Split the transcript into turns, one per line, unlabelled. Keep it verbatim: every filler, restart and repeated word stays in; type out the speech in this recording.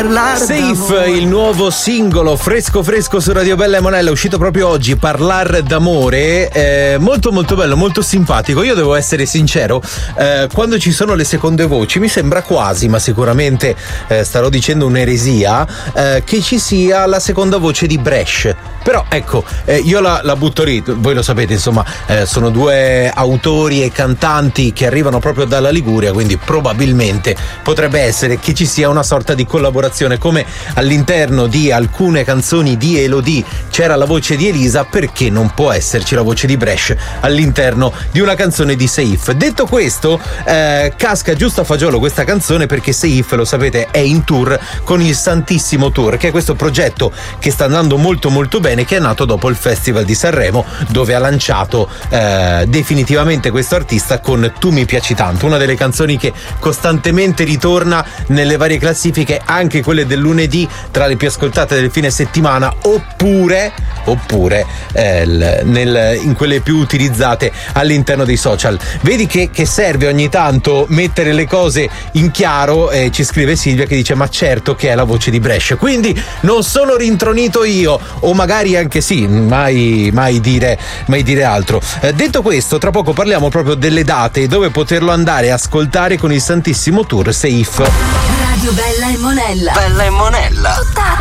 Safe, il nuovo singolo fresco fresco su Radio Bella e Monella, uscito proprio oggi, Parlar d'amore, eh, molto molto bello, molto simpatico. Io devo essere sincero, eh, quando ci sono le seconde voci mi sembra quasi, ma sicuramente eh, starò dicendo un'eresia, eh, che ci sia la seconda voce di Bresh. Però ecco, eh, io la, la butto lì, voi lo sapete, insomma, eh, sono due autori e cantanti che arrivano proprio dalla Liguria, quindi probabilmente potrebbe essere che ci sia una sorta di collaborazione, come all'interno di alcune canzoni di Elodie c'era la voce di Elisa, perché non può esserci la voce di Bresh all'interno di una canzone di Safe. Detto questo, eh, casca giusto a fagiolo questa canzone perché Safe, lo sapete, è in tour con il Santissimo Tour, che è questo progetto che sta andando molto molto bene, che è nato dopo il Festival di Sanremo, dove ha lanciato eh, definitivamente questo artista con Tu mi piaci tanto, una delle canzoni che costantemente ritorna nelle varie classifiche, anche quelle del lunedì, tra le più ascoltate del fine settimana, oppure oppure eh, nel, in quelle più utilizzate all'interno dei social. Vedi che, che serve ogni tanto mettere le cose in chiaro, eh, ci scrive Silvia che dice: ma certo che è la voce di Bresh, quindi non sono rintronito io, o magari anche sì, mai, mai dire mai dire altro. Eh, detto questo, tra poco parliamo proprio delle date dove poterlo andare a ascoltare con il Santissimo Tour Safe.
Radio Bella e Monella.
Bella e Monella.
Tutta